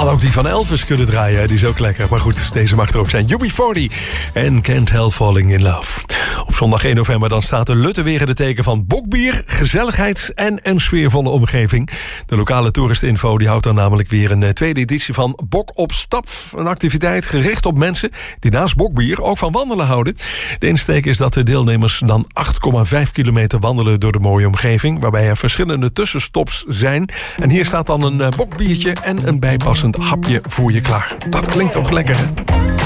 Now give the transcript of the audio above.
Had ook die van Elvis kunnen draaien, hè? Die is ook lekker. Maar goed, deze mag er ook zijn. UB40 en Can't Help Falling in Love. Op zondag 1 november dan staat de Lutte weer in het teken van bokbier, gezelligheid en een sfeervolle omgeving. De lokale toeristinfo die houdt dan namelijk weer een tweede editie van Bok op Stap. Een activiteit gericht op mensen die naast bokbier ook van wandelen houden. De insteek is dat de deelnemers dan 8,5 kilometer wandelen door de mooie omgeving, waarbij er verschillende tussenstops zijn. En hier staat dan een bokbiertje en een bijpassend hapje voor je klaar. Dat klinkt toch lekker, hè?